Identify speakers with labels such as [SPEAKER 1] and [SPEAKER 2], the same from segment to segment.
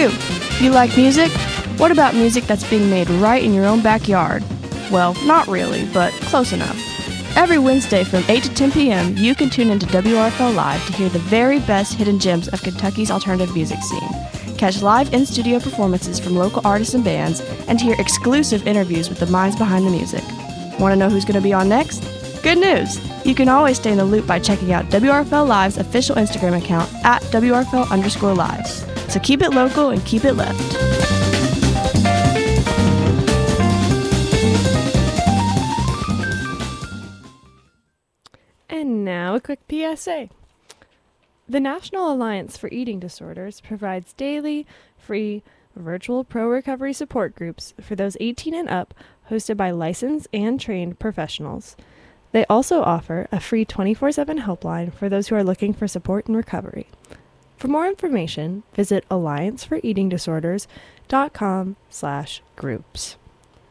[SPEAKER 1] you. You like music? What about music that's being made right in your own backyard? Well, not really, but close enough. Every Wednesday from 8 to 10 p.m., you can tune into WRFL Live to hear the very best hidden gems of Kentucky's alternative music scene. Catch live in-studio performances from local artists and bands, and to hear exclusive interviews with the minds behind the music. Want to know who's going to be on next? Good news! You can always stay in the loop by checking out WRFL Live's official Instagram account at WRFL_Live. So keep it local and keep it left.
[SPEAKER 2] And now a quick PSA. The National Alliance for Eating Disorders provides daily, free, virtual pro-recovery support groups for those 18 and up, hosted by licensed and trained professionals. They also offer a free 24/7 helpline for those who are looking for support in recovery. For more information, visit allianceforeatingdisorders.com/groups.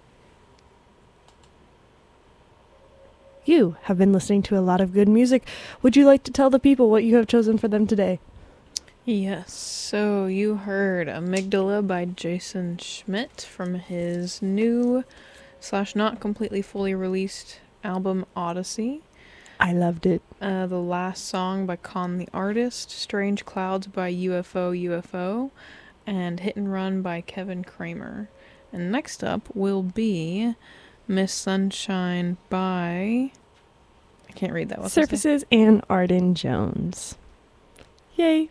[SPEAKER 2] You have been listening to a lot of good music. Would you like to tell the people what you have chosen for them today?
[SPEAKER 3] Yes, so you heard Amygdala by Jason Schmidt from his new / not completely fully released album Odyssey.
[SPEAKER 2] I loved it.
[SPEAKER 3] The Last Song by Con the Artist, Strange Clouds by UFO, and Hit and Run by Kevin Kramer. And next up will be Miss Sunshine by... I can't read that. What's
[SPEAKER 2] Surfaces and Arden Jones. Yay.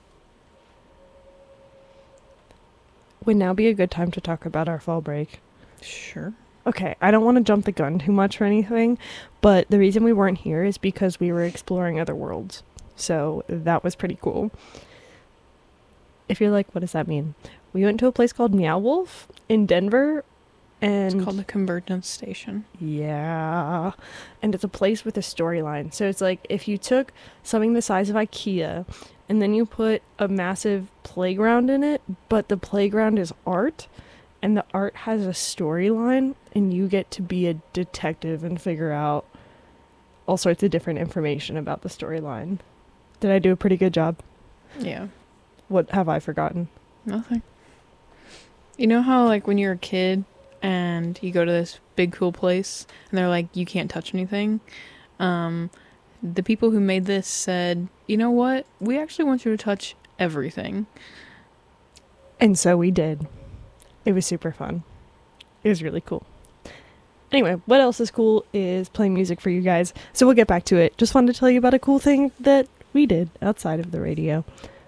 [SPEAKER 2] Would now be a good time to talk about our fall break.
[SPEAKER 3] Sure.
[SPEAKER 2] Okay, I don't want to jump the gun too much or anything, but the reason we weren't here is because we were exploring other worlds. So that was pretty cool. If you're like, what does that mean? We went to a place called Meow Wolf in Denver. And
[SPEAKER 3] it's called the Convergence Station.
[SPEAKER 2] Yeah. And it's a place with a storyline. So it's like if you took something the size of IKEA and then you put a massive playground in it, but the playground is art and the art has a storyline and you get to be a detective and figure out all sorts of different information about the storyline. Did I do a pretty good job?
[SPEAKER 3] Yeah.
[SPEAKER 2] What have I forgotten?
[SPEAKER 3] Nothing. You know how like when you're a kid and you go to this big cool place and they're like, you can't touch anything? The people who made this said, you know what? We actually want you to touch everything.
[SPEAKER 2] And so we did. It was super fun. It was really cool. Anyway, what else is cool is playing music for you guys. So we'll get back to it. Just wanted to tell you about a cool thing that we did outside of the radio.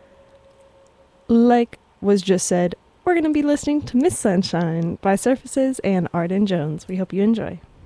[SPEAKER 2] Like was just said, we're going to be listening to Miss Sunshine by Surfaces and Arden Jones. We hope you enjoy.